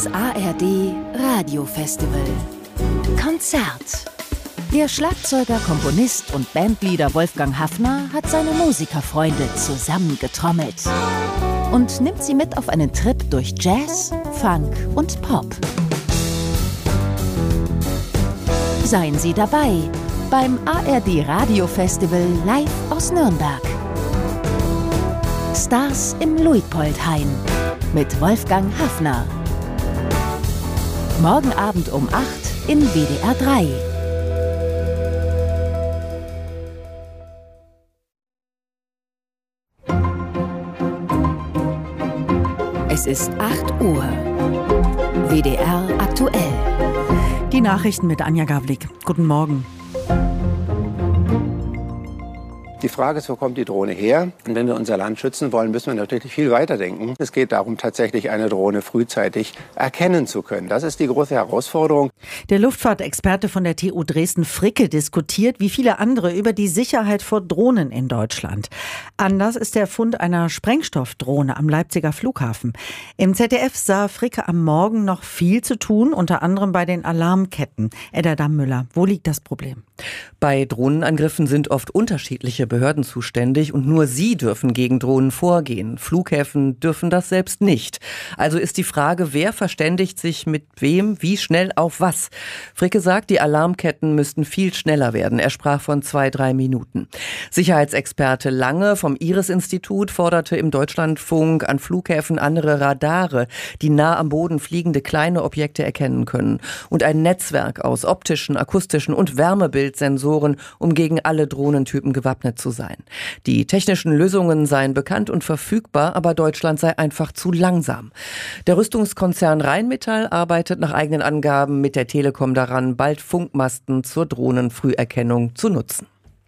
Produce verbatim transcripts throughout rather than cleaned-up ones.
A R D Radiofestival. Konzert. Der Schlagzeuger, Komponist und Bandleader Wolfgang Haffner hat seine Musikerfreunde zusammengetrommelt und nimmt sie mit auf einen Trip durch Jazz, Funk und Pop. Seien Sie dabei beim A R D Radiofestival live aus Nürnberg. Stars im Luitpoldhain mit Wolfgang Haffner. Morgen Abend um acht in W D R drei. Es ist acht Uhr. W D R aktuell. Die Nachrichten mit Anja Gavlik. Guten Morgen. Die Frage ist, wo kommt die Drohne her? Und wenn wir unser Land schützen wollen, müssen wir natürlich viel weiter denken. Es geht darum, tatsächlich eine Drohne frühzeitig erkennen zu können. Das ist die große Herausforderung. Der Luftfahrtexperte von der T U Dresden Fricke diskutiert, wie viele andere, über die Sicherheit vor Drohnen in Deutschland. Anders ist der Fund einer Sprengstoffdrohne am Leipziger Flughafen. Im Z D F sah Fricke am Morgen noch viel zu tun, unter anderem bei den Alarmketten. Edda Dammüller, wo liegt das Problem? Bei Drohnenangriffen sind oft unterschiedliche Behörden zuständig und nur sie dürfen gegen Drohnen vorgehen. Flughäfen dürfen das selbst nicht. Also ist die Frage, wer verständigt sich mit wem, wie schnell auf was? Fricke sagt, die Alarmketten müssten viel schneller werden. Er sprach von zwei, drei Minuten. Sicherheitsexperte Lange vom Iris-Institut forderte im Deutschlandfunk an Flughäfen andere Radare, die nah am Boden fliegende kleine Objekte erkennen können. Und ein Netzwerk aus optischen, akustischen und Wärmebildsensoren, um gegen alle Drohnentypen gewappnet zu sein. Die technischen Lösungen seien bekannt und verfügbar, aber Deutschland sei einfach zu langsam. Der Rüstungskonzern Rheinmetall arbeitet nach eigenen Angaben mit der Telekom daran, bald Funkmasten zur Drohnenfrüherkennung zu nutzen.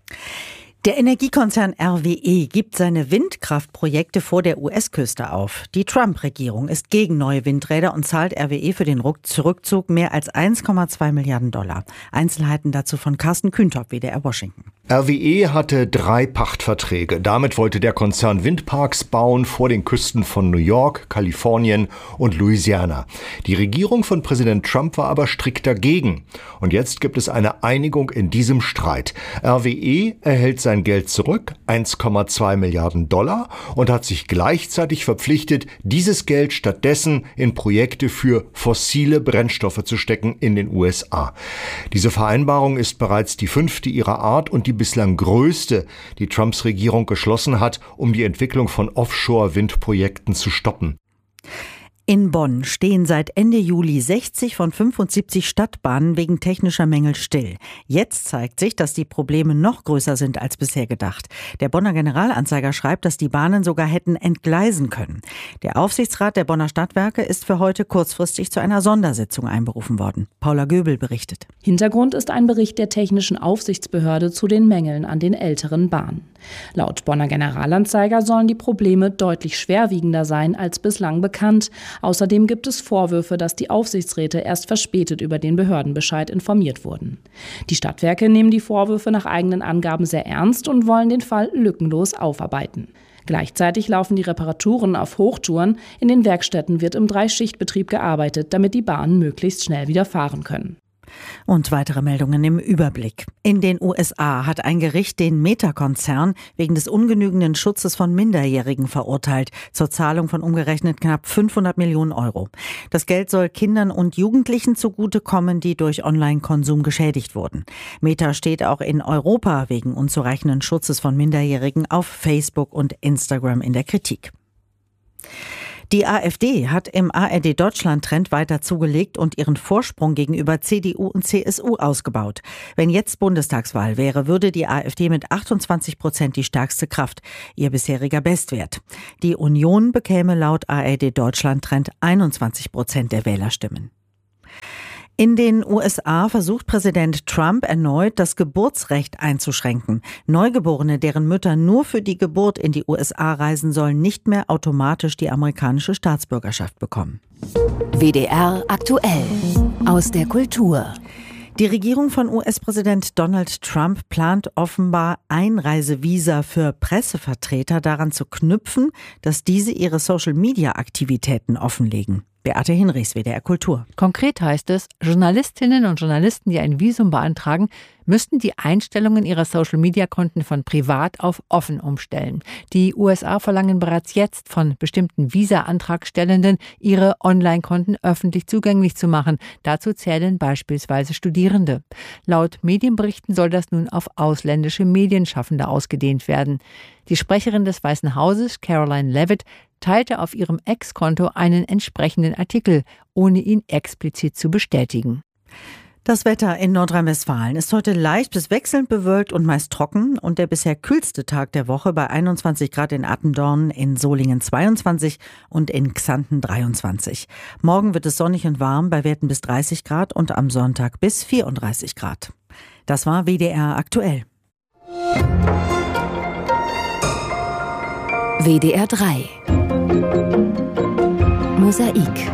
Der Energiekonzern R W E gibt seine Windkraftprojekte vor der U S-Küste auf. Die Trump-Regierung ist gegen neue Windräder und zahlt R W E für den Rückzug mehr als eins Komma zwei Milliarden Dollar. Einzelheiten dazu von Carsten Kühntop, W D R Washington. R W E hatte drei Pachtverträge. Damit wollte der Konzern Windparks bauen vor den Küsten von New York, Kalifornien und Louisiana. Die Regierung von Präsident Trump war aber strikt dagegen. Und jetzt gibt es eine Einigung in diesem Streit. R W E erhält sein Geld zurück, eins Komma zwei Milliarden Dollar, und hat sich gleichzeitig verpflichtet, dieses Geld stattdessen in Projekte für fossile Brennstoffe zu stecken in den U S A. Diese Vereinbarung ist bereits die fünfte ihrer Art und die bislang größte, die Trumps Regierung geschlossen hat, um die Entwicklung von Offshore-Windprojekten zu stoppen. In Bonn stehen seit Ende Juli sechzig von fünfundsiebzig Stadtbahnen wegen technischer Mängel still. Jetzt zeigt sich, dass die Probleme noch größer sind als bisher gedacht. Der Bonner Generalanzeiger schreibt, dass die Bahnen sogar hätten entgleisen können. Der Aufsichtsrat der Bonner Stadtwerke ist für heute kurzfristig zu einer Sondersitzung einberufen worden. Paula Göbel berichtet. Hintergrund ist ein Bericht der Technischen Aufsichtsbehörde zu den Mängeln an den älteren Bahnen. Laut Bonner Generalanzeiger sollen die Probleme deutlich schwerwiegender sein als bislang bekannt. Außerdem gibt es Vorwürfe, dass die Aufsichtsräte erst verspätet über den Behördenbescheid informiert wurden. Die Stadtwerke nehmen die Vorwürfe nach eigenen Angaben sehr ernst und wollen den Fall lückenlos aufarbeiten. Gleichzeitig laufen die Reparaturen auf Hochtouren. In den Werkstätten wird im Dreischichtbetrieb gearbeitet, damit die Bahnen möglichst schnell wieder fahren können. Und weitere Meldungen im Überblick. In den U S A hat ein Gericht den Meta-Konzern wegen des ungenügenden Schutzes von Minderjährigen verurteilt, zur Zahlung von umgerechnet knapp fünfhundert Millionen Euro. Das Geld soll Kindern und Jugendlichen zugutekommen, die durch Online-Konsum geschädigt wurden. Meta steht auch in Europa wegen unzureichenden Schutzes von Minderjährigen auf Facebook und Instagram in der Kritik. Die AfD hat im A R D-Deutschland-Trend weiter zugelegt und ihren Vorsprung gegenüber C D U und C S U ausgebaut. Wenn jetzt Bundestagswahl wäre, würde die AfD mit achtundzwanzig Prozent die stärkste Kraft, ihr bisheriger Bestwert. Die Union bekäme laut A R D-Deutschland-Trend einundzwanzig Prozent der Wählerstimmen. In den U S A versucht Präsident Trump erneut, das Geburtsrecht einzuschränken. Neugeborene, deren Mütter nur für die Geburt in die U S A reisen, sollen nicht mehr automatisch die amerikanische Staatsbürgerschaft bekommen. W D R aktuell aus der Kultur. Die Regierung von U S-Präsident Donald Trump plant offenbar Einreisevisa für Pressevertreter daran zu knüpfen, dass diese ihre Social-Media-Aktivitäten offenlegen. Beate Hinrichs, W D R Kultur. Konkret heißt es, Journalistinnen und Journalisten, die ein Visum beantragen, müssten die Einstellungen ihrer Social-Media-Konten von privat auf offen umstellen. Die U S A verlangen bereits jetzt von bestimmten Visa-Antragstellenden, ihre Online-Konten öffentlich zugänglich zu machen. Dazu zählen beispielsweise Studierende. Laut Medienberichten soll das nun auf ausländische Medienschaffende ausgedehnt werden. Die Sprecherin des Weißen Hauses, Caroline Leavitt, teilte auf ihrem Ex-Konto einen entsprechenden Artikel, ohne ihn explizit zu bestätigen. Das Wetter in Nordrhein-Westfalen ist heute leicht bis wechselnd bewölkt und meist trocken und der bisher kühlste Tag der Woche bei einundzwanzig Grad in Attendorn, in Solingen zweiundzwanzig und in Xanten dreiundzwanzig. Morgen wird es sonnig und warm bei Werten bis dreißig Grad und am Sonntag bis vierunddreißig Grad. Das war W D R aktuell. W D R drei Mosaik.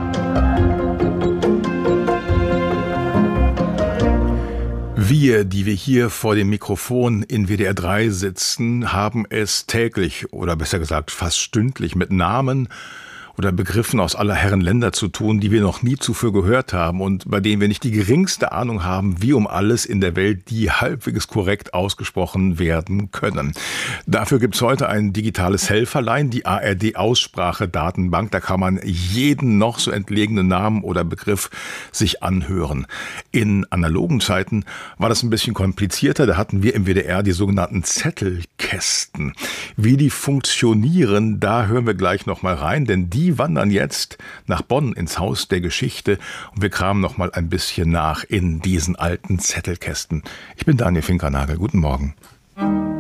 Wir, die wir hier vor dem Mikrofon in W D R drei sitzen, haben es täglich oder besser gesagt fast stündlich mit Namen oder Begriffen aus aller Herren Länder zu tun, die wir noch nie zuvor gehört haben und bei denen wir nicht die geringste Ahnung haben, wie um alles in der Welt die halbwegs korrekt ausgesprochen werden können. Dafür gibt's heute ein digitales Helferlein, die A R D-Aussprachedatenbank. Da kann man jeden noch so entlegenen Namen oder Begriff sich anhören. In analogen Zeiten war das ein bisschen komplizierter. Da hatten wir im W D R die sogenannten Zettelkästen. Wie die funktionieren, da hören wir gleich noch mal rein, denn die Die wandern jetzt nach Bonn ins Haus der Geschichte und wir kramen noch mal ein bisschen nach in diesen alten Zettelkästen. Ich bin Daniel Finkernagel. Guten Morgen.